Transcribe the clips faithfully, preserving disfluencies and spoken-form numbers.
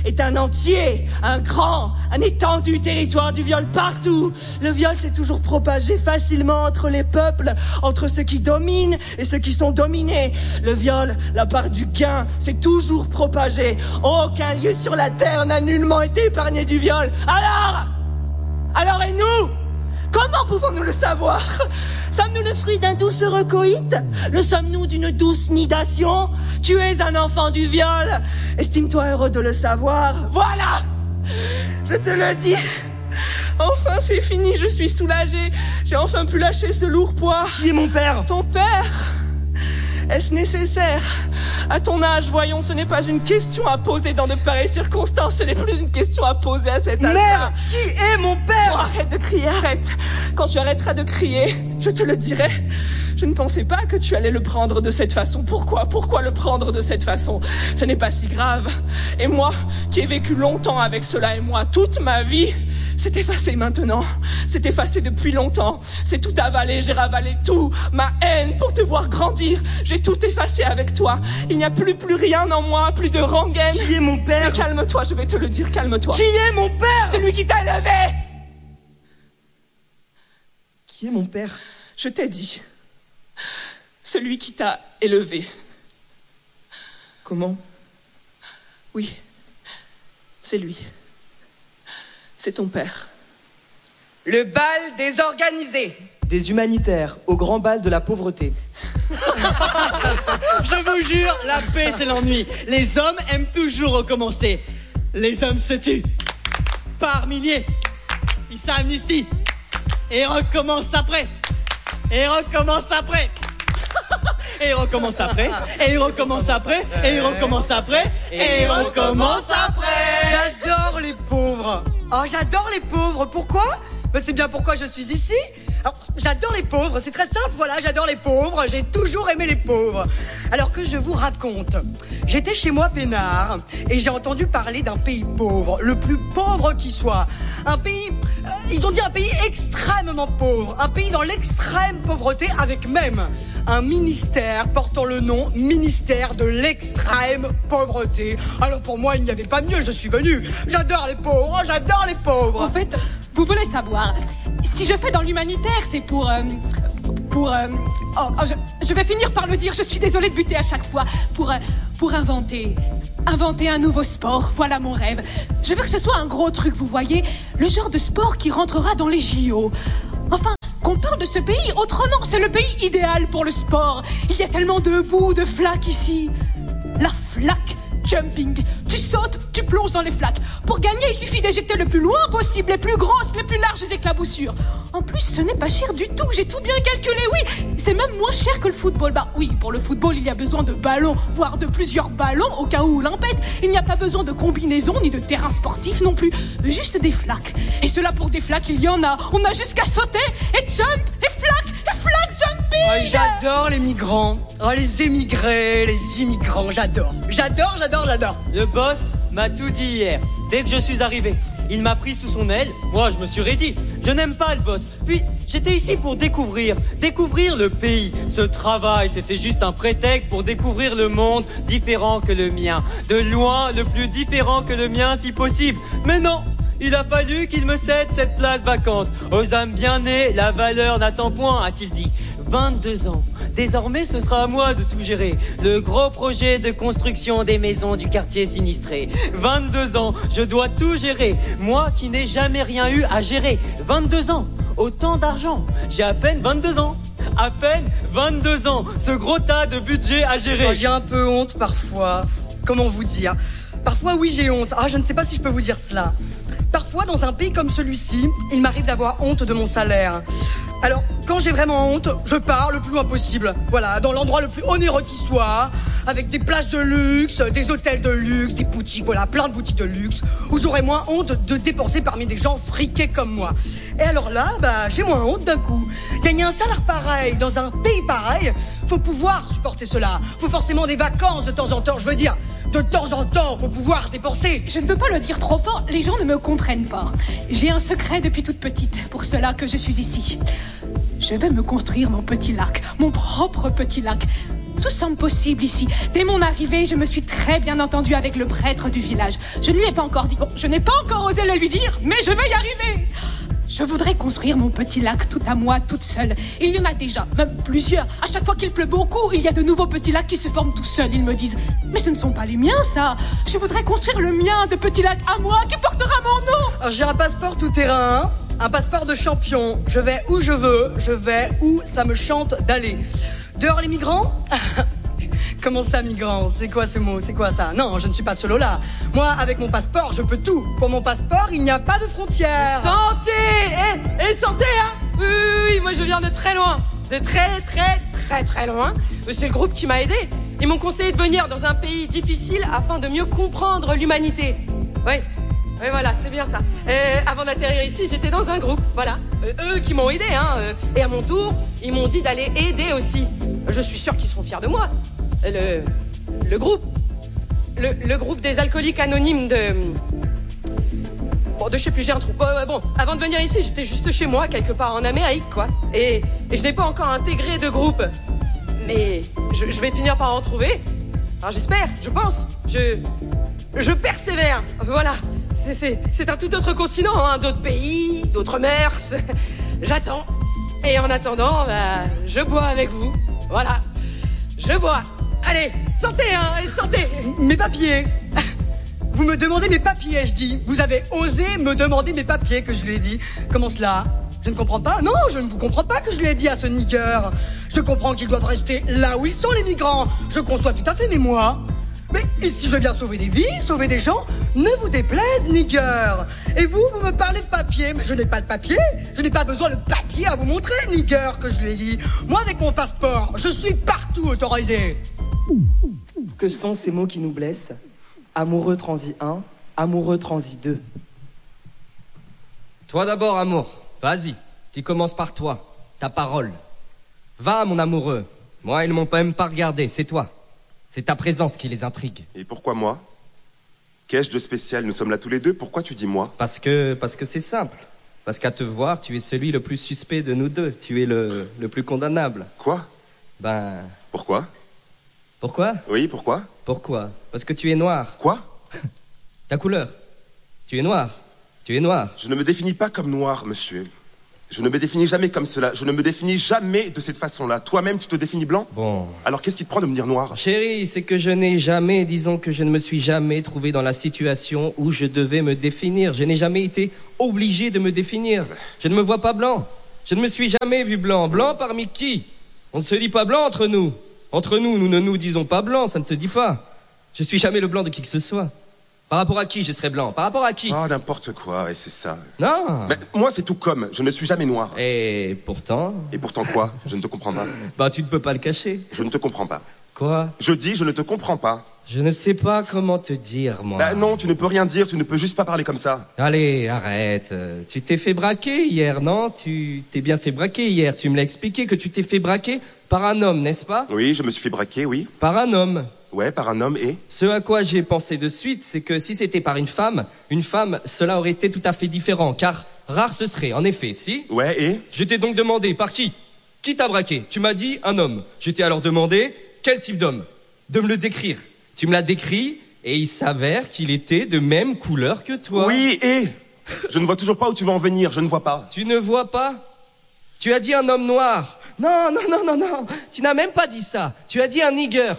est un entier, un grand, un étendu territoire du viol partout. Le viol s'est toujours propagé facilement entre les peuples, entre ceux qui dominent et ceux qui sont dominés. Le viol, la part du gain, s'est toujours propagé. Aucun lieu sur la terre n'a nullement été épargné du viol. Alors Alors et nous ? Comment pouvons-nous le savoir? Sommes-nous le fruit d'un doucereux coït? Le sommes-nous d'une douce nidation? Tu es un enfant du viol. Estime-toi heureux de le savoir. Voilà! Je te le dis. Enfin, c'est fini, je suis soulagée. J'ai enfin pu lâcher ce lourd poids. Qui est mon père? Ton père? Est-ce nécessaire? À ton âge, voyons, ce n'est pas une question à poser dans de pareilles circonstances. Ce n'est plus une question à poser à cet âge. Mère, qui est mon père? Oh, arrête de crier, arrête. Quand tu arrêteras de crier, je te le dirai. Je ne pensais pas que tu allais le prendre de cette façon. Pourquoi? Pourquoi le prendre de cette façon? Ce n'est pas si grave. Et moi, qui ai vécu longtemps avec cela, et moi, toute ma vie, c'est effacé maintenant. C'est effacé depuis longtemps. C'est tout avalé, j'ai ravalé tout. Ma haine pour te voir grandir. J'ai tout effacé avec toi. Il n'y a plus plus rien en moi, plus de rengaine. Qui est mon père? Mais calme-toi, je vais te le dire, calme-toi. Qui est mon père? Celui qui t'a élevé. Qui est mon père? Je t'ai dit. Celui qui t'a élevé. Comment? Oui, c'est lui. C'est ton père. Le bal désorganisé. Des humanitaires au grand bal de la pauvreté. Je vous jure, la paix c'est l'ennui. Les hommes aiment toujours recommencer. Les hommes se tuent par milliers. Ils s'amnistient et recommencent après. Et recommencent après. Et ils recommencent après. Et ils recommencent après. Et ils recommencent après. Et ils recommencent après. J'adore les pauvres. Oh, j'adore les pauvres. Pourquoi? Ben, c'est bien pourquoi je suis ici. Alors, j'adore les pauvres, c'est très simple, voilà, j'adore les pauvres, j'ai toujours aimé les pauvres. Alors que je vous raconte, j'étais chez moi peinard et j'ai entendu parler d'un pays pauvre, le plus pauvre qui soit. Un pays, euh, ils ont dit un pays extrêmement pauvre, un pays dans l'extrême pauvreté avec même un ministère portant le nom ministère de l'extrême pauvreté. Alors pour moi, il n'y avait pas mieux, je suis venu. J'adore les pauvres, j'adore les pauvres. En fait, vous voulez savoir, si je fais dans l'humanitaire, c'est pour... Euh, pour... Euh, oh, oh je, je vais finir par le dire, je suis désolée de buter à chaque fois. Pour, euh, pour inventer... Inventer un nouveau sport, voilà mon rêve. Je veux que ce soit un gros truc, vous voyez. Le genre de sport qui rentrera dans les J O. Enfin, qu'on parle de ce pays autrement, c'est le pays idéal pour le sport. Il y a tellement de boue, de flaques ici. La flaque jumping. Tu sautes, tu plonges dans les flaques. Pour gagner, il suffit d'éjecter le plus loin possible, les plus grosses, les plus larges éclaboussures. En plus, ce n'est pas cher du tout, j'ai tout bien calculé, oui. C'est même moins cher que le football. Bah oui, pour le football, il y a besoin de ballons, voire de plusieurs ballons, au cas où l'un pète. Il n'y a pas besoin de combinaison, ni de terrain sportif non plus. Juste des flaques. Et cela pour des flaques, il y en a. On a jusqu'à sauter et jump, et flaques, et flaques jumping. Oh, j'adore les migrants. Oh, les émigrés, les immigrants, j'adore. J'adore, j'adore, j'adore. Le boss m'a tout dit hier, dès que je suis arrivé. Il m'a pris sous son aile, moi je me suis raidi. Je n'aime pas le boss. Puis j'étais ici pour découvrir, découvrir le pays. Ce travail, c'était juste un prétexte pour découvrir le monde différent que le mien. De loin, le plus différent que le mien si possible. Mais non, il a fallu qu'il me cède cette place vacante. Aux âmes bien nées, la valeur n'attend point, a-t-il dit. vingt-deux ans. Désormais, ce sera à moi de tout gérer. Le gros projet de construction des maisons du quartier sinistré. vingt-deux ans, je dois tout gérer. Moi qui n'ai jamais rien eu à gérer. vingt-deux ans, autant d'argent. J'ai à peine vingt-deux ans. À peine vingt-deux ans. Ce gros tas de budget à gérer. Oh, j'ai un peu honte parfois. Comment vous dire? Parfois, oui, j'ai honte. Ah, je ne sais pas si je peux vous dire cela. Parfois, dans un pays comme celui-ci, il m'arrive d'avoir honte de mon salaire. Alors, quand j'ai vraiment honte, je pars le plus loin possible. Voilà, dans l'endroit le plus onéreux qui soit, avec des plages de luxe, des hôtels de luxe, des boutiques, voilà, plein de boutiques de luxe, où j'aurais moins honte de dépenser parmi des gens friqués comme moi. Et alors là, bah, j'ai moins honte d'un coup. Gagner un salaire pareil, dans un pays pareil, faut pouvoir supporter cela. Faut forcément des vacances de temps en temps, je veux dire. De temps en temps, faut pouvoir dépenser. Je ne peux pas le dire trop fort, les gens ne me comprennent pas. J'ai un secret depuis toute petite, pour cela que je suis ici. Je vais me construire mon petit lac, mon propre petit lac. tout semble possible ici. Dès mon arrivée, je me suis très bien entendue avec le prêtre du village. Je ne lui ai pas encore dit, bon, je n'ai pas encore osé le lui dire, mais je vais y arriver. Je voudrais construire mon petit lac tout à moi, toute seule. Il y en a déjà, même plusieurs. À chaque fois qu'il pleut beaucoup, il y a de nouveaux petits lacs qui se forment tout seuls. Ils me disent, mais ce ne sont pas les miens, ça. Je voudrais construire le mien de petit lac à moi qui portera mon nom. Alors j'ai un passeport tout terrain, hein, un passeport de champion. Je vais où je veux, je vais où ça me chante d'aller. Dehors les migrants. Comment ça, migrant? C'est quoi ce mot? C'est quoi ça? Non, je ne suis pas solo là. Moi, avec mon passeport, je peux tout. Pour mon passeport, il n'y a pas de frontières. Santé! Eh, eh, santé, hein? Oui, oui, oui, moi je viens de très loin. De très, très, très, très loin. C'est le groupe qui m'a aidé. Ils m'ont conseillé de venir dans un pays difficile afin de mieux comprendre l'humanité. Oui, oui, voilà, c'est bien ça. Euh, avant d'atterrir ici, j'étais dans un groupe, voilà. Euh, eux qui m'ont aidé, hein. Euh, et à mon tour, ils m'ont dit d'aller aider aussi. Je suis sûr qu'ils seront fiers de moi. Le, le groupe, le, le groupe des alcooliques anonymes de, bon, de je sais plus, j'ai un trou. Euh, bon, avant de venir ici, j'étais juste chez moi, quelque part en Amérique, quoi. Et, et je n'ai pas encore intégré de groupe. Mais je, je vais finir par en trouver. Alors j'espère, je pense, je, je persévère. Voilà, c'est, c'est, c'est un tout autre continent, hein, d'autres pays, d'autres mœurs. J'attends. Et en attendant, bah, je bois avec vous. Voilà, je bois. Allez, santé, hein, allez, santé. Mes papiers. Vous me demandez mes papiers, je dis. Vous avez osé me demander mes papiers, que je lui ai dit. Comment cela? Je ne comprends pas. Non, je ne vous comprends pas que je lui ai dit à ce nigger. Je comprends qu'ils doivent rester là où ils sont, les migrants. Je conçois tout à fait, mais moi... Mais ici, je viens sauver des vies, sauver des gens. Ne vous déplaise, nigger. Et vous, vous me parlez de papier. Mais je n'ai pas de papier. Je n'ai pas besoin de papier à vous montrer, nigger, que je lui ai dit. Moi, avec mon passeport, je suis partout autorisé. Que sont ces mots qui nous blessent? Amoureux transi un, amoureux transi deux. Toi d'abord, amour. Vas-y, qui commence par toi. Ta parole. Va, mon amoureux. Moi, ils m'ont même pas regardé, c'est toi. C'est ta présence qui les intrigue. Et pourquoi moi? Qu'ai-je de spécial? Nous sommes là tous les deux, pourquoi tu dis moi? Parce que, parce que c'est simple. Parce qu'à te voir, tu es celui le plus suspect de nous deux. Tu es le, le plus condamnable. Quoi? Ben... Pourquoi? Pourquoi? Oui, pourquoi? Pourquoi? Parce que tu es noir. Quoi? Ta couleur. Tu es noir. Tu es noir. Je ne me définis pas comme noir, monsieur. Je ne me définis jamais comme cela. Je ne me définis jamais de cette façon-là. Toi-même, tu te définis blanc? Bon. Alors qu'est-ce qui te prend de me dire noir? Chérie, c'est que je n'ai jamais, disons que je ne me suis jamais trouvé dans la situation où je devais me définir. Je n'ai jamais été obligé de me définir. Je ne me vois pas blanc. Je ne me suis jamais vu blanc. Blanc parmi qui? On ne se dit pas blanc entre nous. Entre nous, nous ne nous disons pas blanc, ça ne se dit pas. Je suis jamais le blanc de qui que ce soit. Par rapport à qui je serais blanc? Par rapport à qui? Oh, n'importe quoi, et c'est ça. Non. Mais moi, c'est tout comme. Je ne suis jamais noir. Et pourtant... Et pourtant quoi? Je ne te comprends pas. Bah, tu ne peux pas le cacher. Je ne te comprends pas. Quoi? Je dis, je ne te comprends pas. Je ne sais pas comment te dire, moi. Bah non, tu ne peux rien dire, tu ne peux juste pas parler comme ça. Allez, arrête. Euh, Tu t'es fait braquer hier, non? Tu t'es bien fait braquer hier. Tu me l'as expliqué que tu t'es fait braquer par un homme, n'est-ce pas? Oui, je me suis fait braquer, oui. Par un homme. Ouais, par un homme et... Ce à quoi j'ai pensé de suite, c'est que si c'était par une femme, une femme, cela aurait été tout à fait différent, car rare ce serait, en effet, si? Ouais, et... Je t'ai donc demandé, par qui? Qui t'a braqué? Tu m'as dit un homme. Je t'ai alors demandé, quel type d'homme? De me le décrire. Tu me l'as décrit, et il s'avère qu'il était de même couleur que toi. Oui, et... Je ne vois toujours pas où tu vas en venir, je ne vois pas. Tu ne vois pas? Tu as dit un homme noir. Non, non, non, non, non. Tu n'as même pas dit ça. Tu as dit un nigger.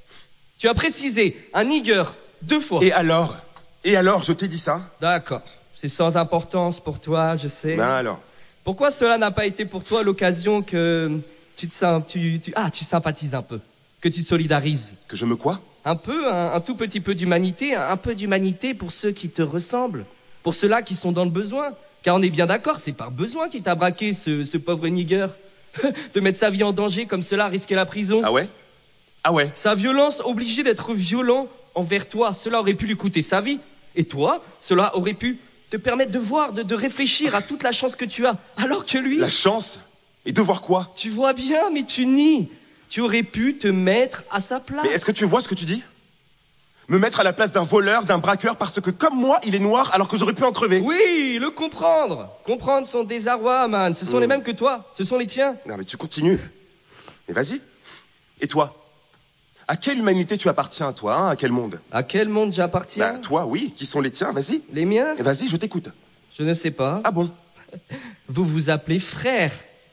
Tu as précisé un nigger deux fois. Et alors? Et alors, je t'ai dit ça? D'accord. C'est sans importance pour toi, je sais. Ben alors? Pourquoi cela n'a pas été pour toi l'occasion que tu te sym- tu, tu, ah, tu sympathises un peu, que tu te solidarises? Que je me quoi? Un peu, un, un tout petit peu d'humanité, un, un peu d'humanité pour ceux qui te ressemblent, pour ceux-là qui sont dans le besoin. Car on est bien d'accord, c'est par besoin qu'il t'a braqué, ce, ce pauvre nigger. De mettre sa vie en danger comme cela, risquer la prison. Ah ouais? Ah ouais? Sa violence, obligé d'être violent envers toi, cela aurait pu lui coûter sa vie. Et toi, cela aurait pu te permettre de voir, de, de réfléchir à toute la chance que tu as. Alors que lui... La chance? Et de voir quoi? Tu vois bien, mais tu nies. Tu aurais pu te mettre à sa place. Mais est-ce que tu vois ce que tu dis? Me mettre à la place d'un voleur, d'un braqueur, parce que comme moi, il est noir, alors que j'aurais pu en crever. Oui, le comprendre. Comprendre son désarroi, man. Ce sont mmh. les mêmes que toi. Ce sont les tiens. Non mais tu continues. Mais vas-y. Et toi? À quelle humanité tu appartiens, toi, hein? À quel monde? À quel monde j'appartiens? Bah, toi, oui. Qui sont les tiens? Vas-y. Les miens? Vas-y, je t'écoute. Je ne sais pas. Ah bon? Vous vous appelez frères.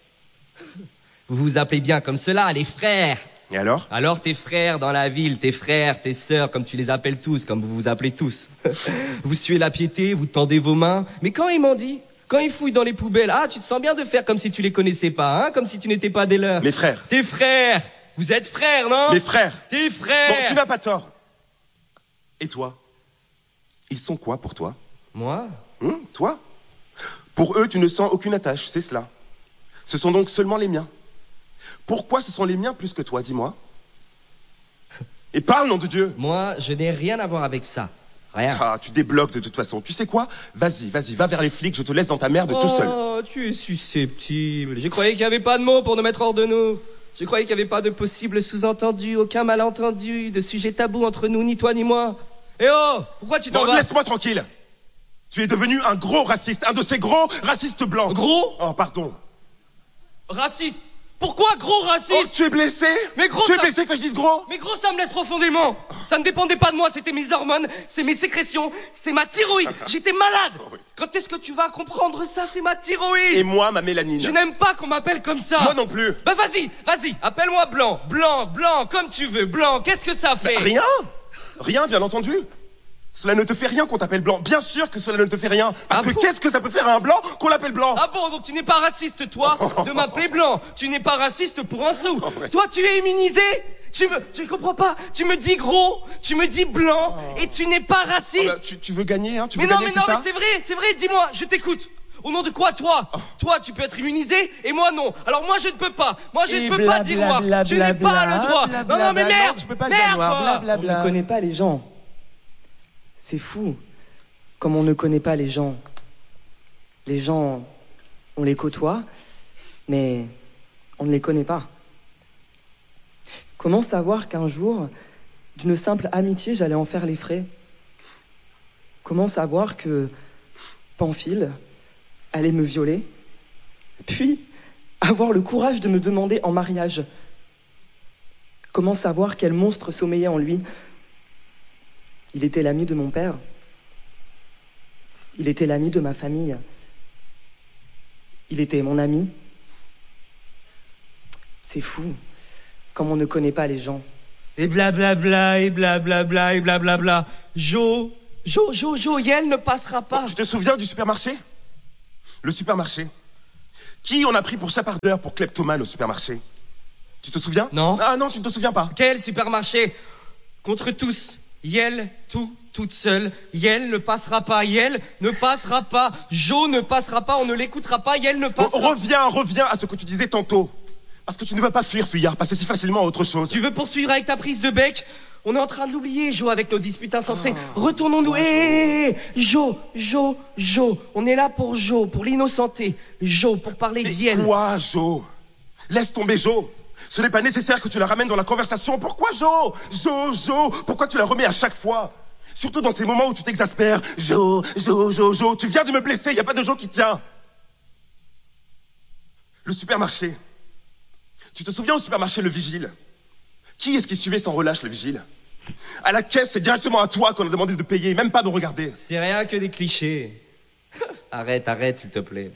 Vous vous appelez bien comme cela, les frères. Et alors? Alors tes frères dans la ville, tes frères, tes sœurs, comme tu les appelles tous, comme vous vous appelez tous. Vous suez la piété, vous tendez vos mains. Mais quand ils m'ont dit, quand ils fouillent dans les poubelles, ah, tu te sens bien de faire comme si tu les connaissais pas, hein, comme si tu n'étais pas des leurs. Mes frères. Tes frères. Vous êtes frères, non? Mes frères. Tes frères. Bon, tu n'as pas tort. Et toi? Ils sont quoi pour toi? Moi? Hum, toi? Pour eux, tu ne sens aucune attache, c'est cela. Ce sont donc seulement les miens. Pourquoi ce sont les miens plus que toi, dis-moi? Et parle, nom de Dieu! Moi, je n'ai rien à voir avec ça. Rien. Ah, tu débloques de toute façon. Tu sais quoi? Vas-y, vas-y, va vers les flics, je te laisse dans ta merde tout seul. Oh, tu es susceptible. J'ai croyé qu'il n'y avait pas de mots pour nous mettre hors de nous. Je croyais qu'il n'y avait pas de possible sous-entendu, aucun malentendu, de sujet tabou entre nous, ni toi ni moi. Eh oh, pourquoi tu t'en Bon, vas? laisse-moi tranquille. Tu es devenu un gros raciste, un de ces gros racistes blancs. Gros? Oh, pardon. Raciste? Pourquoi gros raciste? Oh, tu es blessé? Mais gros, Tu es ça... blessé que je dise gros? Mais gros, ça me laisse profondément. Ça ne dépendait pas de moi, c'était mes hormones, c'est mes sécrétions, c'est ma thyroïde. J'étais malade. Quand est-ce que tu vas comprendre ça? C'est ma thyroïde. Et moi, ma mélanine. Je n'aime pas qu'on m'appelle comme ça. Moi non plus. Bah vas-y, vas-y, appelle-moi blanc, blanc, blanc, comme tu veux, blanc. Qu'est-ce que ça fait? Bah, rien. Rien, bien entendu. Cela ne te fait rien qu'on t'appelle blanc. Bien sûr que cela ne te fait rien. Parce Ah que bon? qu'est-ce que ça peut faire à un blanc qu'on l'appelle blanc? Ah bon, donc tu n'es pas raciste, toi, de m'appeler blanc. Tu n'es pas raciste pour un sou. Toi, tu es immunisé. Tu me... Je comprends pas. Tu me dis gros, tu me dis blanc, et tu n'es pas Oh, raciste. bah, tu, tu veux gagner, hein? Tu veux Mais non, gagner, mais non, c'est mais ça? c'est vrai, c'est vrai, dis-moi, je t'écoute. Au nom de quoi, toi? Toi, tu peux être immunisé, et moi, non. Alors moi, je ne peux pas. Moi, je Et ne peux pas bla, dire bla, moi. bla, Je bla, n'ai pas bla, le droit. bla, Non, bla, non, mais bla, merde. non, tu peux pas dire Merde, noir, quoi. bla, bla, bla. On ne connaît pas les gens. C'est fou. Comme on ne connaît pas les gens. Les gens, on les côtoie, mais on ne les connaît pas. Comment savoir qu'un jour, d'une simple amitié, j'allais en faire les frais? Comment savoir que Pamphile allait me violer, puis avoir le courage de me demander en mariage? Comment savoir quel monstre sommeillait en lui? Il était l'ami de mon père. Il était l'ami de ma famille. Il était mon ami. C'est fou, comme on ne connaît pas les gens. Et blablabla, et blablabla, et blablabla. Jo, Jo, Jo, Jo, Yel ne passera pas. Tu te souviens du supermarché? Le supermarché. Qui on a pris pour chapardeur, pour kleptomane au supermarché? Tu te souviens? Non. Ah non, tu ne te souviens pas. Quel supermarché? Contre tous. Yel, tout, toute seule. Yel ne passera pas. Yel ne passera pas. Jo ne passera pas. On ne l'écoutera pas. Yel ne Bon, passera pas. reviens, reviens à ce que tu disais tantôt. Parce que tu ne vas pas fuir, fuyard, passer si facilement à autre chose. Tu veux poursuivre avec ta prise de bec? On est en train de l'oublier, Jo, avec nos disputes insensées. Retournons-nous. Hé, hé, hé, Jo, Jo, Jo. On est là pour Jo, pour l'innocenté. Jo, pour parler Mais d'Yel. quoi, Jo? Laisse tomber Jo. Ce n'est pas nécessaire que tu la ramènes dans la conversation. Pourquoi Jo? Jo, Jo. Pourquoi tu la remets à chaque fois? Surtout dans ces moments où tu t'exaspères. Jo, Jo, Jo, Jo. Tu viens de me blesser, il n'y a pas de Jo qui tient. Le supermarché. Tu te souviens au supermarché, le vigile? Qui est-ce qui suivait sans relâche, le vigile? À la caisse, c'est directement à toi qu'on a demandé de payer, même pas de regarder. C'est rien que des clichés. Arrête, arrête, s'il te plaît.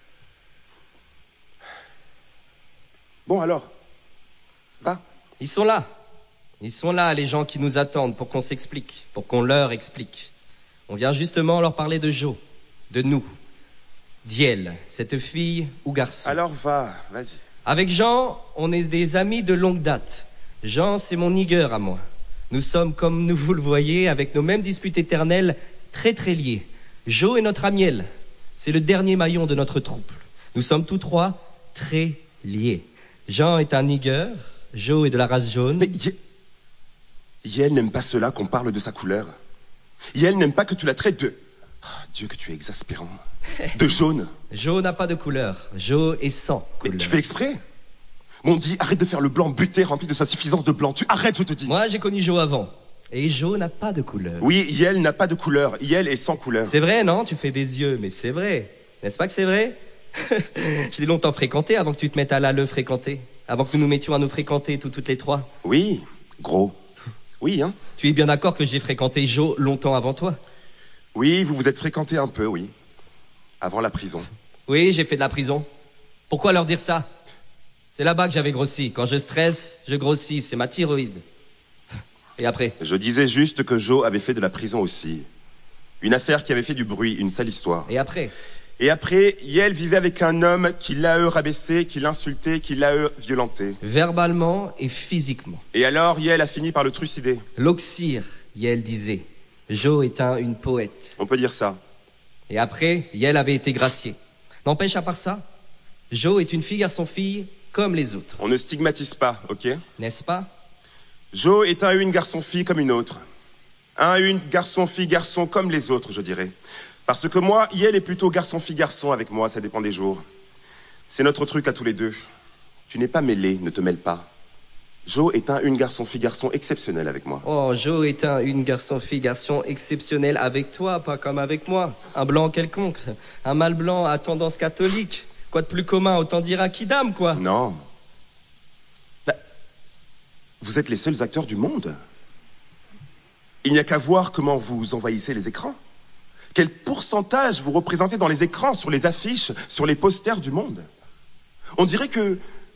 Bon, alors. Va. Ils sont là. Ils sont là, les gens qui nous attendent pour qu'on s'explique, pour qu'on leur explique. On vient justement leur parler de Jo, de nous, d'Yel, cette fille ou garçon. Alors va, vas-y. Avec Jean, on est des amis de longue date. Jean, c'est mon nigger à moi. Nous sommes, comme nous vous le voyez, avec nos mêmes disputes éternelles, très très liés. Jo est notre amiel. C'est le dernier maillon de notre troupe. Nous sommes tous trois très liés. Jean est un nigger, Jo est de la race jaune. Mais Ye- Yel n'aime pas cela qu'on parle de sa couleur. Yel n'aime pas que tu la traites de... Oh, Dieu, que tu es exaspérant. De jaune. Jo n'a pas de couleur. Jo est sans Mais couleur. tu fais exprès. Mon dit, arrête de faire le blanc buté rempli de sa suffisance de blanc. Tu arrêtes, je te dis. Moi, j'ai connu Jo avant. Et Jo n'a pas de couleur. Oui, Yel n'a pas de couleur. Yel est sans couleur. C'est vrai, non? Tu fais des yeux, mais c'est vrai. N'est-ce pas que c'est vrai? Je l'ai longtemps fréquenté avant que tu te mettes à la le fréquenter. Avant que nous nous mettions à nous fréquenter tout, toutes les trois. Oui, Gros. Oui, hein? Tu es bien d'accord que j'ai fréquenté Jo longtemps avant toi? Oui, vous vous êtes fréquenté un peu, oui. Avant la prison. Oui, j'ai fait de la prison. Pourquoi leur dire ça? C'est là-bas que j'avais grossi. Quand je stresse, je grossis. C'est ma thyroïde. Et après? Je disais juste que Jo avait fait de la prison aussi. Une affaire qui avait fait du bruit, une sale histoire. Et après? Et après, Yael vivait avec un homme qui l'a eu rabaissé, qui l'insultait, qui l'a eu violenté. Verbalement et physiquement. Et alors, Yael a fini par le trucider. L'oxyre, Yael disait. Jo est un, une poète. On peut dire ça. Et après, Yael avait été graciée. N'empêche, à part ça, Jo est une fille garçon-fille comme les autres. On ne stigmatise pas, ok? N'est-ce pas? Jo est un une garçon-fille comme une autre. Un une garçon-fille-garçon comme les autres, je dirais. Parce que moi, Yael est plutôt garçon-fille-garçon avec moi, ça dépend des jours. C'est notre truc à tous les deux. Tu n'es pas mêlé, ne te mêle pas. Jo est un une garçon-fille-garçon exceptionnel avec moi. Oh, Jo est un une garçon-fille-garçon exceptionnel avec toi, pas comme avec moi. Un blanc quelconque, un mâle blanc à tendance catholique. Quoi de plus commun, autant dire Akidam, quoi. Non. Bah, vous êtes les seuls acteurs du monde. Il n'y a qu'à voir comment vous envahissez les écrans. Quel pourcentage vous représentez dans les écrans, sur les affiches, sur les posters du monde. On dirait que...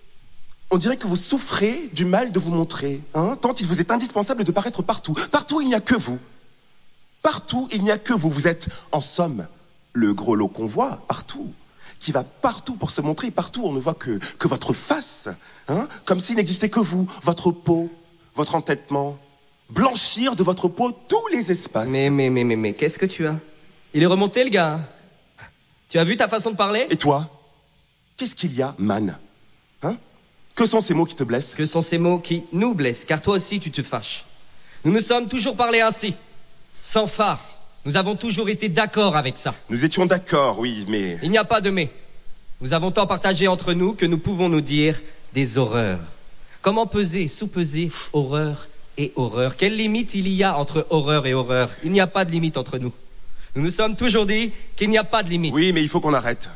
On dirait que vous souffrez du mal de vous montrer, hein, tant il vous est indispensable de paraître partout. Partout, il n'y a que vous. Partout, il n'y a que vous. Vous êtes, en somme, le gros lot qu'on voit, partout, qui va partout pour se montrer. Partout, on ne voit que, que votre face, hein, comme s'il n'existait que vous, votre peau, votre entêtement. Blanchir de votre peau tous les espaces. Mais, mais, mais, mais, mais, qu'est-ce que tu as? Il est remonté, le gars. Tu as vu ta façon de parler? Et toi? Qu'est-ce qu'il y a, man? Hein? Que sont ces mots qui te blessent? Que sont ces mots qui nous blessent? Car toi aussi, tu te fâches. Nous nous sommes toujours parlé ainsi, sans phare. Nous avons toujours été d'accord avec ça. Nous étions d'accord, oui, mais... Il n'y a pas de mais. Nous avons tant partagé entre nous que nous pouvons nous dire des horreurs. Comment peser, sous-peser horreur et horreur? Quelle limite il y a entre horreur et horreur? Il n'y a pas de limite entre nous. Nous nous sommes toujours dit qu'il n'y a pas de limite. Oui, mais il faut qu'on arrête.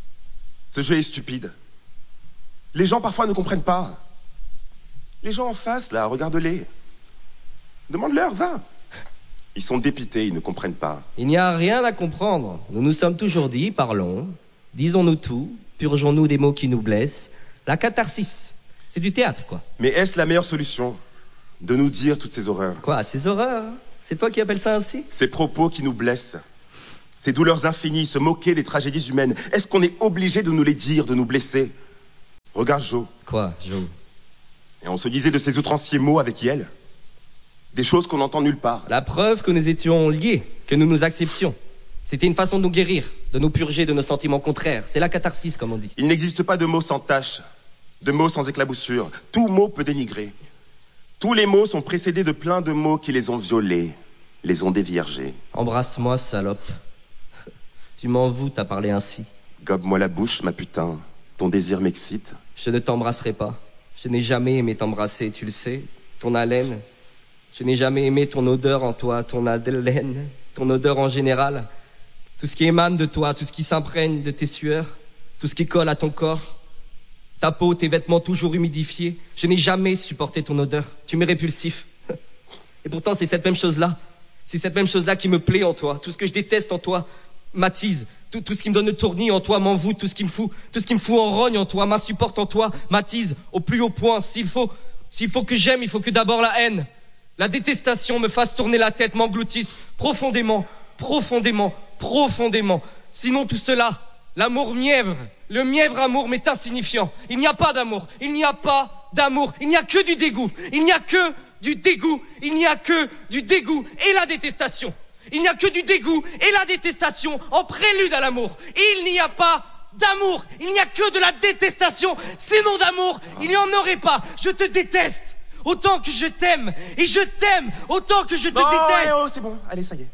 Ce jeu est stupide. Les gens parfois ne comprennent pas. Les gens en face, là, regarde-les. Demande-leur, va. Ils sont dépités, ils ne comprennent pas. Il n'y a rien à comprendre. Nous nous sommes toujours dit, parlons, disons-nous tout, purgeons-nous des mots qui nous blessent. La catharsis, c'est du théâtre, quoi. Mais est-ce la meilleure solution de nous dire toutes ces horreurs? Quoi, ces horreurs? C'est toi qui appelles ça ainsi? Ces propos qui nous blessent. Ces douleurs infinies, se moquer des tragédies humaines. Est-ce qu'on est obligé de nous les dire, de nous blesser? Regarde Jo. Quoi, Jo? Et on se disait de ces outranciers mots avec Yael. Des choses qu'on n'entend nulle part. La preuve que nous étions liés, que nous nous acceptions. C'était une façon de nous guérir, de nous purger de nos sentiments contraires. C'est la catharsis, comme on dit. Il n'existe pas de mots sans tache, de mots sans éclaboussure. Tout mot peut dénigrer. Tous les mots sont précédés de plein de mots qui les ont violés, les ont déviergés. Embrasse-moi, salope. Tu m'en voûtes à parler ainsi. Gobe-moi la bouche, ma putain. Ton désir m'excite. Je ne t'embrasserai pas. Je n'ai jamais aimé t'embrasser, tu le sais. Ton haleine. Je n'ai jamais aimé ton odeur en toi, ton haleine, ton odeur en général. Tout ce qui émane de toi, tout ce qui s'imprègne de tes sueurs, tout ce qui colle à ton corps. Ta peau, tes vêtements toujours humidifiés. Je n'ai jamais supporté ton odeur. Tu m'es répulsif. Et pourtant, c'est cette même chose-là. C'est cette même chose-là qui me plaît en toi. Tout ce que je déteste en toi m'attise. Tout, tout ce qui me donne le tournis en toi m'envoûte. Tout ce qui me fout, tout ce qui me fout en rogne en toi, m'insupporte en toi, m'attise au plus haut point. S'il faut, s'il faut que j'aime, il faut que d'abord la haine, la détestation me fasse tourner la tête, m'engloutisse profondément, profondément, profondément. Sinon tout cela, l'amour mièvre, le mièvre amour m'est insignifiant. Il n'y a pas d'amour, il n'y a pas d'amour, il n'y a que du dégoût, il n'y a que du dégoût, il n'y a que du dégoût et la détestation. Il n'y a que du dégoût et la détestation en prélude à l'amour. Il n'y a pas d'amour, il n'y a que de la détestation. Sinon d'amour, il n'y en aurait pas. Je te déteste autant que je t'aime. Et je t'aime autant que je te non, déteste. Oh, c'est bon, allez, ça y est.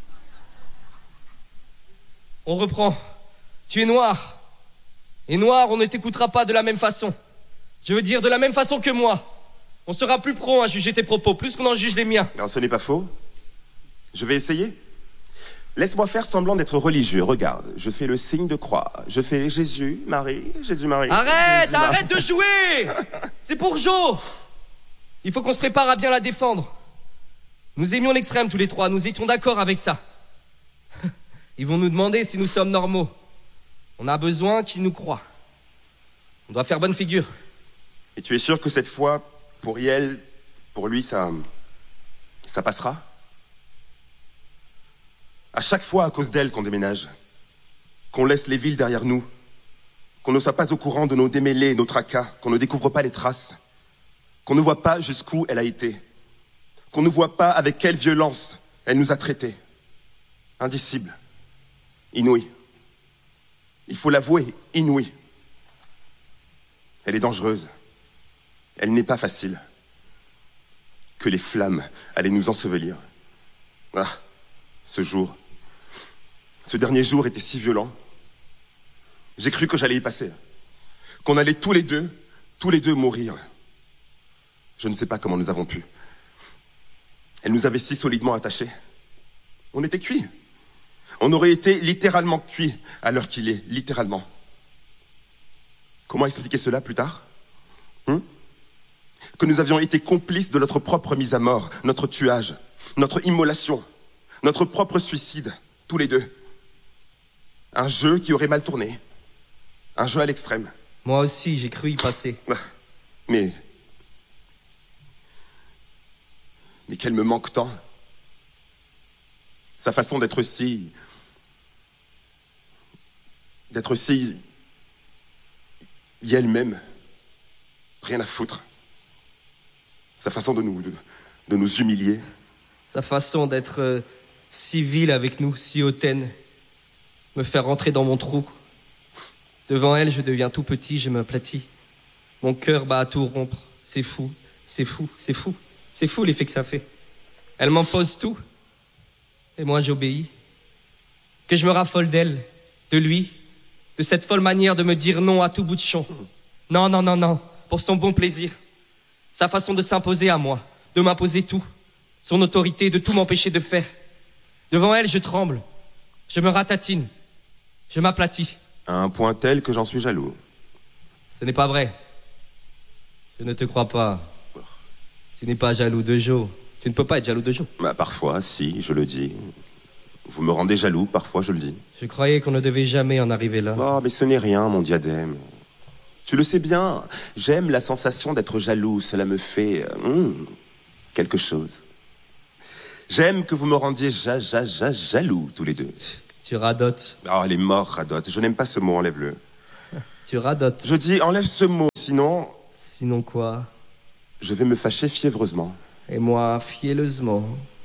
On reprend. Tu es noir. Et noir, on ne t'écoutera pas de la même façon. Je veux dire de la même façon que moi. On sera plus prompt à juger tes propos, plus qu'on en juge les miens. Non, ce n'est pas faux. Je vais essayer. Laisse-moi faire semblant d'être religieux. Regarde, je fais le signe de croix. Je fais Jésus, Marie, Jésus, Marie. Arrête, Jésus, arrête Marie. de jouer. C'est pour Jo. Il faut qu'on se prépare à bien la défendre. Nous aimions l'extrême tous les trois, nous étions d'accord avec ça. Ils vont nous demander si nous sommes normaux. On a besoin qu'ils nous croient. On doit faire bonne figure. Et tu es sûr que cette fois, pour Yael, pour lui, ça... ça passera? À chaque fois, à cause d'elle, qu'on déménage. Qu'on laisse les villes derrière nous. Qu'on ne soit pas au courant de nos démêlés, nos tracas. Qu'on ne découvre pas les traces. Qu'on ne voit pas jusqu'où elle a été. Qu'on ne voit pas avec quelle violence elle nous a traités. Indicible. Inouï. Il faut l'avouer, inouï. Elle est dangereuse. Elle n'est pas facile. Que les flammes allaient nous ensevelir. Ah, ce jour. Ce dernier jour était si violent. J'ai cru que j'allais y passer. Qu'on allait tous les deux, tous les deux mourir. Je ne sais pas comment nous avons pu. Elle nous avait si solidement attachés. On était cuits. On aurait été littéralement cuits à l'heure qu'il est, littéralement. Comment expliquer cela plus tard? Hum? Que nous avions été complices de notre propre mise à mort, notre tuage, notre immolation, notre propre suicide, tous les deux. Un jeu qui aurait mal tourné. Un jeu à l'extrême. Moi aussi, j'ai cru y passer. Mais... Mais qu'elle me manque tant. Sa façon d'être si... D'être si... elle-même. Rien à foutre. Sa façon de nous... De, de nous humilier. Sa façon d'être euh, si vile avec nous, si hautaine. Me faire rentrer dans mon trou. Devant elle, je deviens tout petit, je m'aplatis. Mon cœur bat à tout rompre. C'est fou, c'est fou, c'est fou. C'est fou l'effet que ça fait. Elle m'impose tout. Et moi, j'obéis. Que je me raffole d'elle, de lui, de cette folle manière de me dire non à tout bout de champ. Non, non, non, non, pour son bon plaisir. Sa façon de s'imposer à moi, de m'imposer tout. Son autorité, de tout m'empêcher de faire. Devant elle, je tremble. Je me ratatine. Je m'aplatis. À un point tel que j'en suis jaloux. Ce n'est pas vrai. Je ne te crois pas. Tu n'es pas jaloux de Joe. Tu ne peux pas être jaloux de Joe. Bah, parfois, si, je le dis. Vous me rendez jaloux, parfois, je le dis. Je croyais qu'on ne devait jamais en arriver là. Oh, mais ce n'est rien, mon diadème. Tu le sais bien, j'aime la sensation d'être jaloux. Cela me fait... Euh, mm, quelque chose. J'aime que vous me rendiez ja, ja, ja, jaloux, tous les deux. Tu radotes. Oh, elle est morte, radote. Je n'aime pas ce mot, enlève-le. Tu radotes. Je dis, enlève ce mot, sinon... Sinon quoi? Je vais me fâcher fiévreusement. Et moi, fielleusement.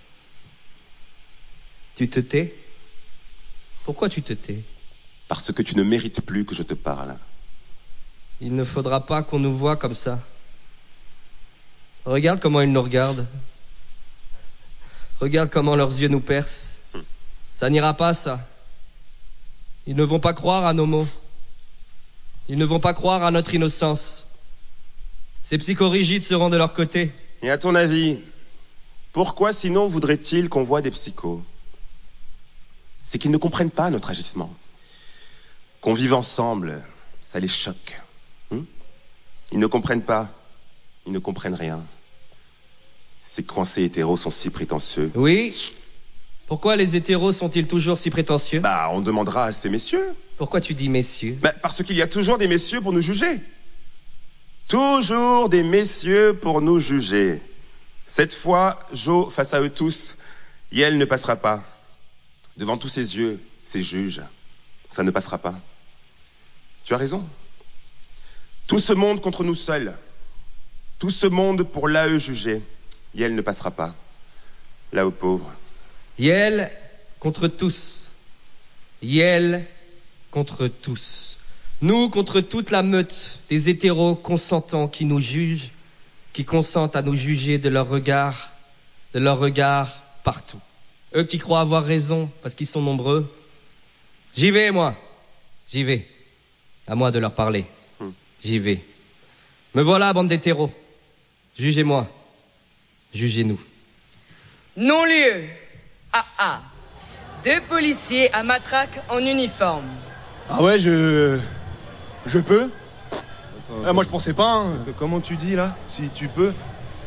Tu te tais? Pourquoi tu te tais? Parce que tu ne mérites plus que je te parle. Il ne faudra pas qu'on nous voie comme ça. Regarde comment ils nous regardent. Regarde comment leurs yeux nous percent. Hum. Ça n'ira pas, ça. Ils ne vont pas croire à nos mots. Ils ne vont pas croire à notre innocence. Ces psychorigides seront de leur côté. Et à ton avis, pourquoi sinon voudrait-il qu'on voie des psychos? C'est qu'ils ne comprennent pas notre agissement. Qu'on vive ensemble, ça les choque. Hum? Ils ne comprennent pas. Ils ne comprennent rien. Ces coincés hétéros sont si prétentieux. Oui. Pourquoi les hétéros sont-ils toujours si prétentieux? Bah, on demandera à ces messieurs. Pourquoi tu dis messieurs? Bah, parce qu'il y a toujours des messieurs pour nous juger. Toujours des messieurs pour nous juger. Cette fois, Joe, face à eux tous, Yael ne passera pas. Devant tous ses yeux, ses juges, ça ne passera pas. Tu as raison. Tout ce monde contre nous seuls. Tout ce monde pour l'A E juger. Yael ne passera pas. Là aux pauvres. Yael contre tous. Yael contre tous. Nous contre toute la meute des hétéros consentants qui nous jugent, qui consentent à nous juger de leur regard, de leur regard partout. Eux qui croient avoir raison parce qu'ils sont nombreux. J'y vais, moi. J'y vais. À moi de leur parler. J'y vais. Me voilà, bande d'hétéros. Jugez-moi. Jugez-nous. Non-lieu. Ah ah. Deux policiers à matraque en uniforme. Ah ouais, je... Je peux. Attends, ah, moi, je pensais pas. Hein. Comment tu dis, là? Si tu peux?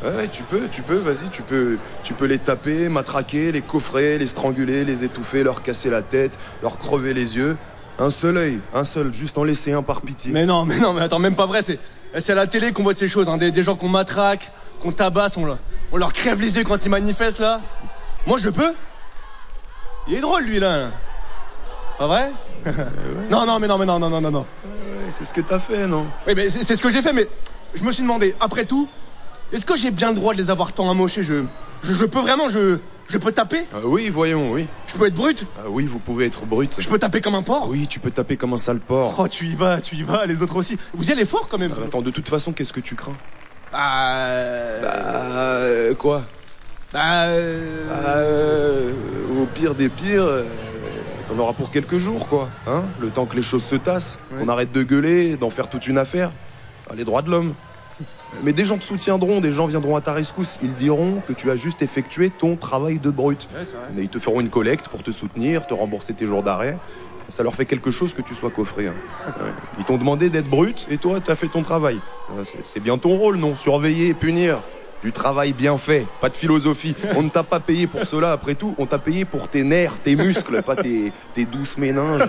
Ouais, tu peux, tu peux, vas-y, tu peux, tu peux les taper, matraquer, les coffrer, les stranguler, les étouffer, leur casser la tête, leur crever les yeux. Un seul œil, un seul, juste en laisser un par pitié. Mais non, mais non, mais attends, même pas vrai, c'est, c'est à la télé qu'on voit de ces choses, hein, des, des gens qu'on matraque, qu'on tabasse, on, on leur crève les yeux quand ils manifestent, là. Moi, je peux. Il est drôle, lui, là. Pas vrai? euh, ouais. Non, non, mais non, mais non, non, non, non, non. Ouais, c'est ce que t'as fait, non? Oui, mais c'est, c'est ce que j'ai fait, mais je me suis demandé, après tout, est-ce que j'ai bien le droit de les avoir tant amochés? Je, je, je peux vraiment, je, je peux taper? euh, Oui, voyons, oui. Je peux être brut? euh, Oui, vous pouvez être brut. Je peux taper comme un porc? Oui, tu peux taper comme un sale porc. Oh, tu y vas, tu y vas, les autres aussi. Vous y allez fort, quand même. Euh, attends, de toute façon, qu'est-ce que tu crains? Bah... Euh... Bah... Euh, quoi? Bah... Euh... Bah, euh, au pire des pires... Euh... T'en auras pour quelques jours, quoi, hein? Le temps que les choses se tassent, ouais. On arrête de gueuler, d'en faire toute une affaire. Ah, les droits de l'homme. Mais des gens te soutiendront, des gens viendront à ta rescousse. Ils diront que tu as juste effectué ton travail de brut. Ouais, c'est vrai. Mais ils te feront une collecte pour te soutenir, te rembourser tes jours d'arrêt. Ça leur fait quelque chose que tu sois coffré. Hein. Ouais. Ils t'ont demandé d'être brut et toi, tu as fait ton travail. C'est, c'est bien ton rôle, non? Surveiller et punir. Du travail bien fait, pas de philosophie. On ne t'a pas payé pour cela, après tout. On t'a payé pour tes nerfs, tes muscles, pas tes, tes douces méninges.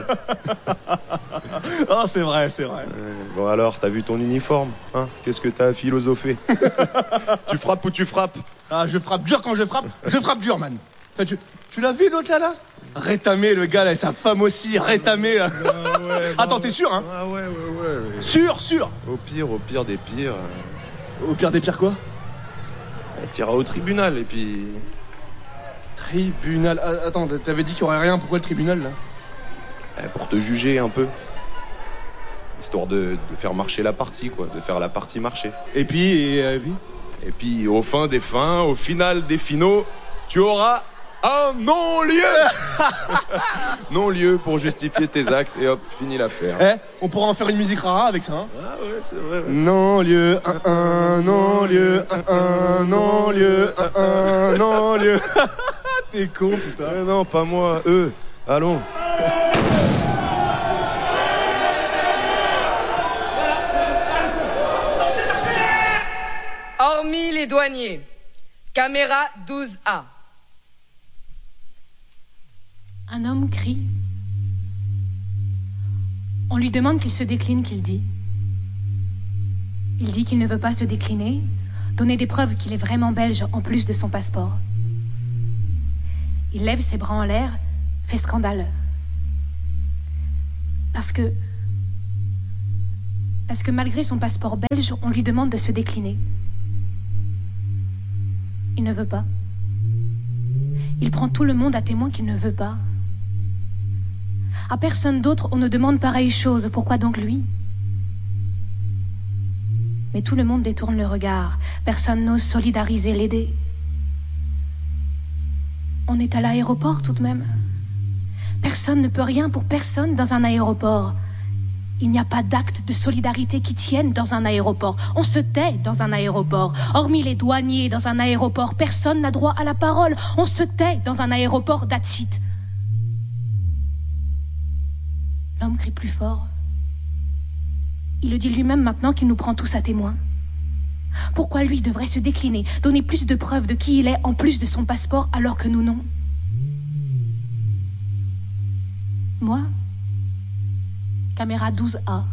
Oh, c'est vrai, c'est vrai. Euh, bon alors, t'as vu ton uniforme, hein? Qu'est-ce que t'as philosophé? Tu frappes ou tu frappes? Ah, je frappe dur quand je frappe. Je frappe dur, man. Tu, tu l'as vu, l'autre, là, là? Rétamé, le gars, là, et sa femme aussi, rétamé, là. Ah, ouais, Attends, ouais. T'es sûr, hein? Ah ouais, ouais, ouais. ouais. Sûr, sûr. Au pire, au pire des pires... Euh... Au pire des pires, quoi? T'iras au tribunal, et puis... Tribunal... Ah, attends, t'avais dit qu'il y aurait rien, pourquoi le tribunal, là? Eh, pour te juger un peu. Histoire de, de faire marcher la partie, quoi. De faire la partie marcher. Et puis, et, euh, puis Et puis, au fin des fins, au final des finaux, tu auras un non-lieu. Non-lieu pour justifier tes actes, et hop, fini l'affaire. Eh, on pourra en faire une musique rara avec ça, hein? Ah ouais, c'est vrai, ouais. Non-lieu, un, un, non-lieu, un, un, non-lieu, un, un, non-lieu. T'es con, putain. Eh non, pas moi, eux. Allons. Hormis les douaniers, caméra douze A. Un homme crie. On lui demande qu'il se décline, qu'il dit. Il dit qu'il ne veut pas se décliner, donner des preuves qu'il est vraiment belge en plus de son passeport. Il lève ses bras en l'air, fait scandale. Parce que... Parce que malgré son passeport belge, on lui demande de se décliner. Il ne veut pas. Il prend tout le monde à témoin qu'il ne veut pas. À personne d'autre, on ne demande pareille chose. Pourquoi donc lui? Mais tout le monde détourne le regard. Personne n'ose solidariser, l'aider. On est à l'aéroport tout de même. Personne ne peut rien pour personne dans un aéroport. Il n'y a pas d'acte de solidarité qui tienne dans un aéroport. On se tait dans un aéroport. Hormis les douaniers dans un aéroport, personne n'a droit à la parole. On se tait dans un aéroport, that's it. L'homme crie plus fort. Il le dit lui-même maintenant qu'il nous prend tous à témoin. Pourquoi lui devrait se décliner, donner plus de preuves de qui il est en plus de son passeport alors que nous non? Moi, caméra douze A.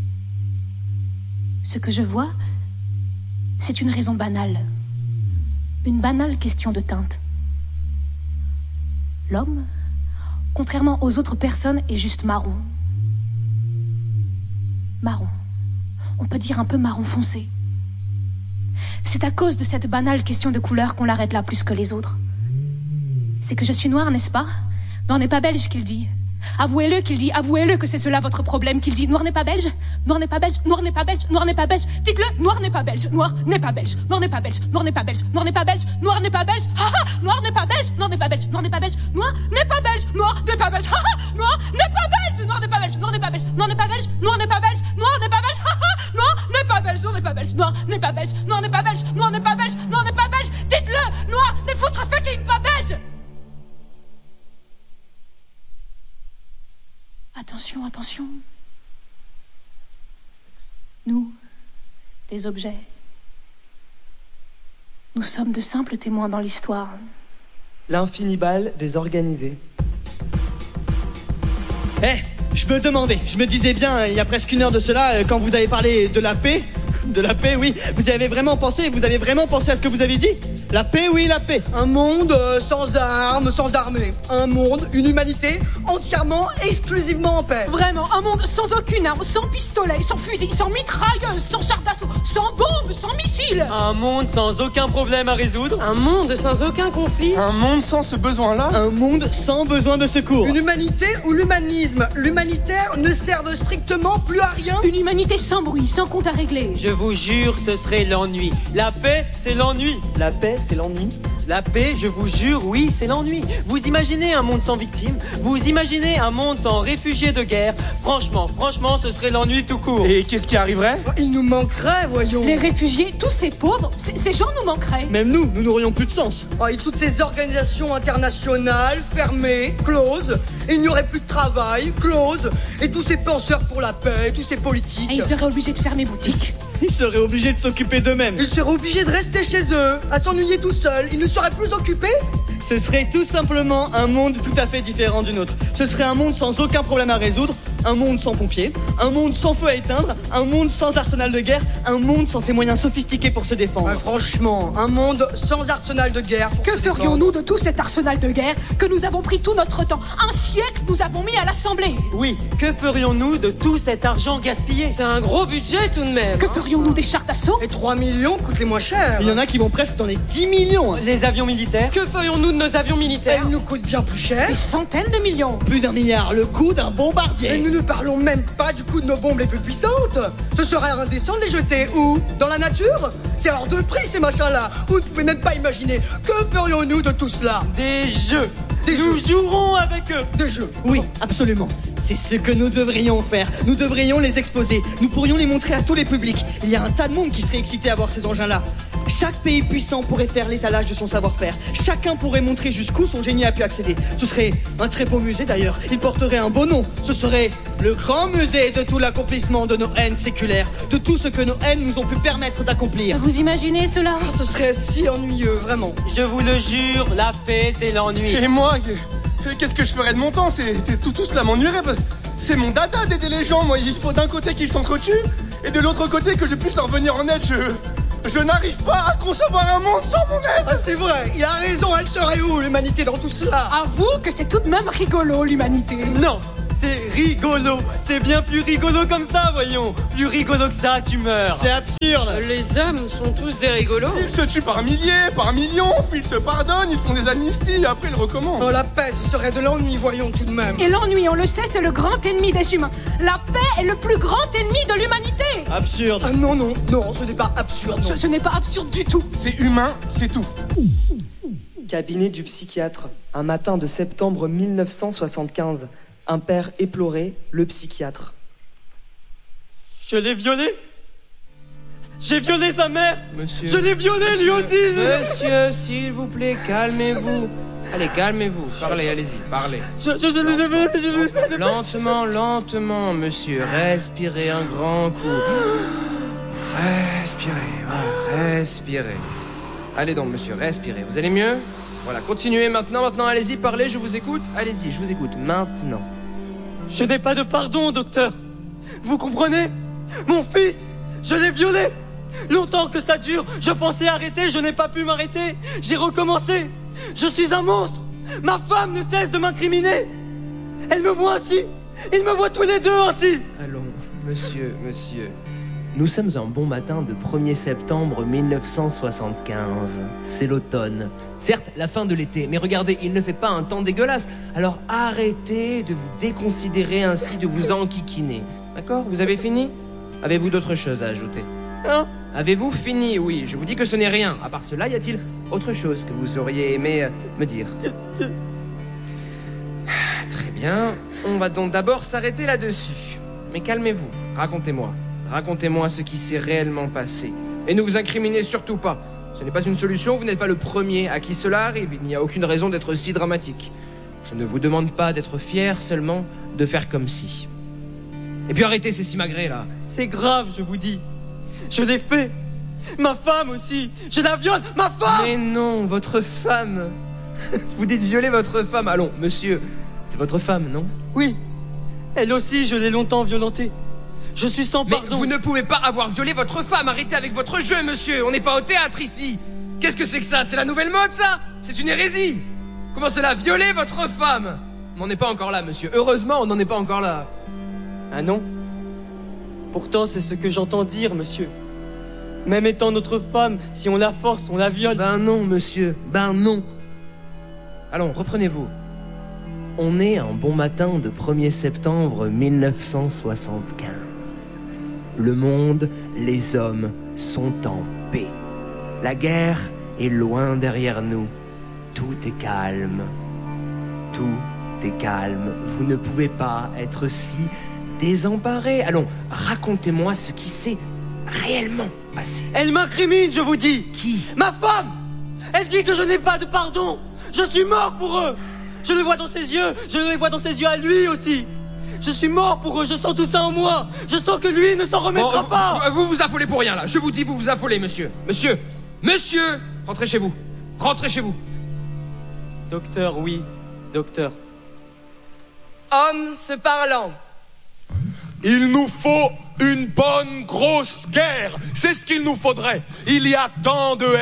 Ce que je vois, c'est une raison banale. Une banale question de teinte. L'homme, contrairement aux autres personnes, est juste marron. Marron. On peut dire un peu marron foncé. C'est à cause de cette banale question de couleur qu'on l'arrête là plus que les autres. C'est que je suis noire, n'est-ce pas? Noir n'est pas belge, qu'il dit. Avouez-le qu'il dit, avouez-le que c'est cela votre problème qu'il dit. Noir n'est pas belge, noir n'est pas belge, noir n'est pas belge, noir n'est pas belge. Dites-le, noir n'est pas belge, noir n'est pas belge, noir n'est pas belge, noir n'est pas belge, noir n'est pas belge, noir n'est pas belge, haha, noir n'est pas belge, noir n'est pas belge, noir n'est pas belge, noir n'est pas belge, noir n'est pas belge, haha, noir n'est pas belge, noir n'est pas belge, noir n'est pas belge, noir n'est pas belge, noir n'est pas belge, noir n'est pas belge, haha, noir n'est pas belge, noir n'est pas belge, noir n'est pas belge, noir n'est pas belge, noir n'est pas belge, noir n'est pas belge. Dites-le, noir n'est foutre fucking pas belge. Attention, attention. Nous, les objets. Nous sommes de simples témoins dans l'histoire. L'infinibal des organisés. Eh, hey, je me demandais, je me disais bien, il y a presque une heure de cela, quand vous avez parlé de la paix, de la paix, oui, vous y avez vraiment pensé, vous avez vraiment pensé à ce que vous avez dit ? La paix, oui, la paix. Un monde euh, sans armes, sans armée. Un monde, une humanité entièrement, exclusivement en paix. Vraiment, un monde sans aucune arme, sans pistolet, sans fusil, sans mitrailleuse, sans char d'assaut, sans bombes, sans missiles. Un monde sans aucun problème à résoudre. Un monde sans aucun conflit. Un monde sans ce besoin-là. Un monde sans besoin de secours. Une humanité où l'humanisme, l'humanitaire ne servent strictement plus à rien. Une humanité sans bruit, sans compte à régler. Je vous jure, ce serait l'ennui. La paix, c'est l'ennui. La paix, c'est l'ennui. La paix, je vous jure, oui, c'est l'ennui. Vous imaginez un monde sans victimes? Vous imaginez un monde sans réfugiés de guerre? Franchement, franchement, ce serait l'ennui tout court. Et qu'est-ce qui arriverait? Il nous manquerait, voyons. Les réfugiés, tous ces pauvres, ces gens nous manqueraient. Même nous, nous n'aurions plus de sens. Oh, et toutes ces organisations internationales fermées, closes. Et il n'y aurait plus de travail, closes. Et tous ces penseurs pour la paix, tous ces politiques. Et ils seraient obligés de fermer boutique. Ils seraient obligés de s'occuper d'eux-mêmes. Ils seraient obligés de rester chez eux, à s'ennuyer tout seuls. Ils ne seraient plus occupés. Ce serait tout simplement un monde tout à fait différent du nôtre. Ce serait un monde sans aucun problème à résoudre, un monde sans pompiers, un monde sans feu à éteindre, un monde sans arsenal de guerre, un monde sans ses moyens sophistiqués pour se défendre. Ouais, franchement, un monde sans arsenal de guerre. Que ferions-nous de tout cet arsenal de guerre que nous avons pris tout notre temps? Un siècle nous avons mis à l'Assemblée. Oui, que ferions-nous de tout cet argent gaspillé? C'est un gros budget tout de même. Que ferions-nous des chars d'assaut? Et trois millions coûtent les moins chers. Il y en a qui vont presque dans les dix millions. Les avions militaires? Que ferions-nous de nos avions militaires? Ils nous coûtent bien plus cher. Des centaines de millions. Plus d'un milliard, le coût d'un bombardier. Et nous ne parlons même pas du coût de nos bombes les plus puissantes. Ce serait indécent de les jeter où? Dans la nature? C'est hors de prix ces machins-là. Vous ne pouvez même pas imaginer. Que ferions-nous de tout cela? Des jeux. Des Nous jeux. jouerons avec eux. Des jeux. Oui, absolument. C'est ce que nous devrions faire. Nous devrions les exposer. Nous pourrions les montrer à tous les publics. Il y a un tas de monde qui serait excité à voir ces engins-là. Chaque pays puissant pourrait faire l'étalage de son savoir-faire. Chacun pourrait montrer jusqu'où son génie a pu accéder. Ce serait un très beau musée d'ailleurs. Il porterait un beau nom. Ce serait le grand musée de tout l'accomplissement de nos haines séculaires. De tout ce que nos haines nous ont pu permettre d'accomplir. Vous imaginez cela? Ah, ce serait si ennuyeux, vraiment. Je vous le jure, la paix, c'est l'ennui. Et moi, qu'est-ce que je ferais de mon temps? C'est tout, tout cela m'ennuierait. C'est mon dada d'aider les gens. Moi, il faut d'un côté qu'ils s'entretuent et de l'autre côté que je puisse leur venir en aide. Je... Je n'arrive pas à concevoir un monde sans mon aide. Ah, c'est vrai, il a raison, elle serait où l'humanité dans tout cela? Avoue que c'est tout de même rigolo l'humanité. Non, c'est rigolo. C'est bien plus rigolo comme ça, voyons. Plus rigolo que ça, tu meurs. C'est absurde. Les hommes sont tous des rigolos. Ils se tuent par milliers, par millions, puis ils se pardonnent, ils font des amnisties et après ils recommencent. Oh, la paix, ce serait de l'ennui, voyons tout de même. Et l'ennui, on le sait, c'est le grand ennemi des humains. La paix est le plus grand ennemi de l'humanité. Absurde. Ah non, non, non, ce n'est pas absurde. Non. Ce, ce n'est pas absurde du tout. C'est humain, c'est tout. Cabinet du psychiatre. Un matin de septembre mille neuf cent soixante-quinze. Un père éploré, le psychiatre. Je l'ai violé. J'ai violé sa mère. Monsieur. Je l'ai violé lui aussi. Monsieur, s'il vous plaît, calmez-vous. Allez, calmez-vous. Parlez, allez-y, parlez. Je, je, je, je, je, je... Lentement, lentement, monsieur. Respirez un grand coup. Respirez, voilà, respirez. Allez donc, monsieur, respirez. Vous allez mieux? Voilà, continuez maintenant, maintenant, allez-y, parlez, je vous écoute. Allez-y, je vous écoute, maintenant. Je n'ai pas de pardon, docteur. Vous comprenez? Mon fils, je l'ai violé. Longtemps que ça dure, je pensais arrêter, je n'ai pas pu m'arrêter. J'ai recommencé. Je suis un monstre. Ma femme ne cesse de m'incriminer. Elle me voit ainsi. Ils me voient tous les deux ainsi. Allons, monsieur, monsieur. Nous sommes un bon matin de premier septembre mille neuf cent soixante-quinze. C'est l'automne. Certes, la fin de l'été, mais regardez, il ne fait pas un temps dégueulasse. Alors arrêtez de vous déconsidérer ainsi, de vous enquiquiner. D'accord? Vous avez fini? Avez-vous d'autres choses à ajouter? Hein? Avez-vous fini? Oui, je vous dis que ce n'est rien. À part cela, y a-t-il autre chose que vous auriez aimé me dire? Très bien. On va donc d'abord s'arrêter là-dessus. Mais calmez-vous. Racontez-moi. Racontez-moi ce qui s'est réellement passé. Et ne vous incriminez surtout pas. Ce n'est pas une solution, vous n'êtes pas le premier à qui cela arrive. Il n'y a aucune raison d'être si dramatique. Je ne vous demande pas d'être fier, seulement de faire comme si. Et puis arrêtez ces simagrées là. C'est grave, je vous dis. Je l'ai fait. Ma femme aussi. Je la viole, ma femme. Mais non, votre femme. Vous dites violer votre femme. Allons, monsieur, c'est votre femme, non? Oui. Elle aussi, je l'ai longtemps violentée. Je suis sans Mais pardon. vous ne pouvez pas avoir violé votre femme. Arrêtez avec votre jeu, monsieur. On n'est pas au théâtre ici. Qu'est-ce que c'est que ça? C'est la nouvelle mode, ça? C'est une hérésie. Comment cela, violer votre femme? On n'en est pas encore là, monsieur. Heureusement, on n'en est pas encore là. Ah non? Pourtant, c'est ce que j'entends dire, monsieur. Même étant notre femme, si on la force, on la viole. Ben non, monsieur. Ben non. Allons, reprenez-vous. On est un bon matin de premier septembre mille neuf cent soixante-quinze. Le monde, les hommes sont en paix. La guerre est loin derrière nous. Tout est calme. Tout est calme. Vous ne pouvez pas être si désemparé. Allons, racontez-moi ce qui s'est réellement passé. Elle m'incrimine, je vous dis. Qui? Ma femme. Elle dit que je n'ai pas de pardon. Je suis mort pour eux. Je le vois dans ses yeux. Je le vois dans ses yeux à lui aussi. Je suis mort pour eux. Je sens tout ça en moi. Je sens que lui ne s'en remettra bon, pas. Vous vous affolez pour rien, là. Je vous dis, vous vous affolez, monsieur. Monsieur. Monsieur. Rentrez chez vous. Rentrez chez vous. Docteur, oui. Docteur. Homme se parlant. Il nous faut une bonne grosse guerre. C'est ce qu'il nous faudrait. Il y a tant de